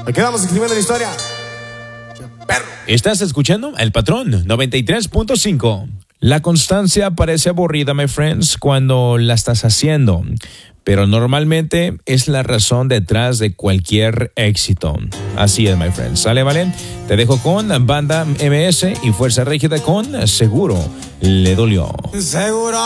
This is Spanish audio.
Nos quedamos escribiendo la historia. Perro. Estás escuchando El Patrón 93.5. La constancia parece aburrida, my friends, cuando la estás haciendo, pero normalmente es la razón detrás de cualquier éxito. Así es, my friends. ¿Sale, vale? Te dejo con Banda MS y Fuerza Rígida con Seguro Le Dolió. Seguro